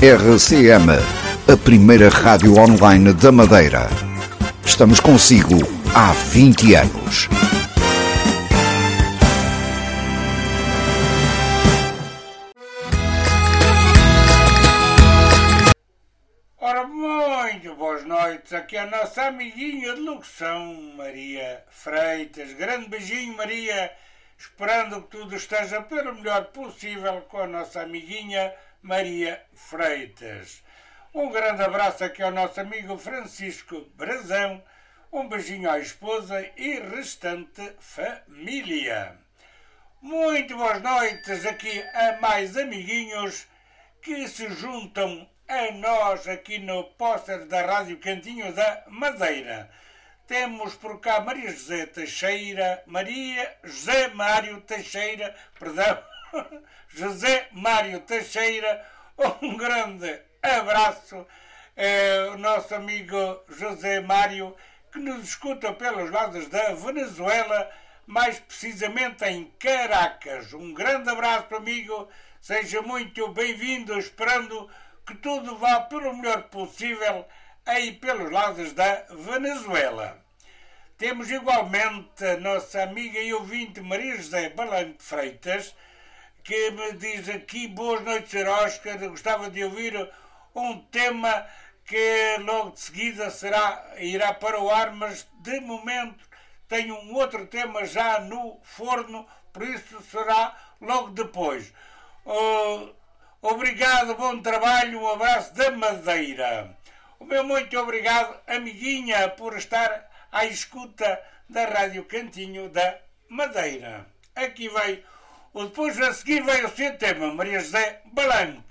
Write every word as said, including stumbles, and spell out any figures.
R C M, a primeira rádio online da Madeira. Estamos consigo há vinte anos. Ora, muito boas noites. Aqui é a nossa amiguinha de locução, Maria Freitas. Grande beijinho, Maria. Esperando que tudo esteja pelo melhor possível com a nossa amiguinha Maria Freitas. Um grande abraço aqui ao nosso amigo Francisco Brazão. Um beijinho à esposa e restante família. Muito boas noites aqui a mais amiguinhos que se juntam a nós aqui no póster da Rádio Cantinho da Madeira. Temos por cá Maria José Teixeira, Maria José Mário Teixeira, perdão, José Mário Teixeira, um grande abraço, é, o nosso amigo José Mário, que nos escuta pelos lados da Venezuela, mais precisamente em Caracas. Um grande abraço, amigo, seja muito bem-vindo, esperando que tudo vá pelo melhor possível aí pelos lados da Venezuela. Temos igualmente a nossa amiga e ouvinte Maria José Balanco Freitas, que me diz aqui: boas noites, Oscar, gostava de ouvir um tema que logo de seguida será, irá para o ar, mas de momento tenho um outro tema já no forno, por isso será logo depois. Uh, obrigado, bom trabalho, um abraço da Madeira. O meu muito obrigado, amiguinha, por estar à escuta da Rádio Cantinho da Madeira. Aqui vai, depois a seguir vai o seu tema, Maria José Balanco.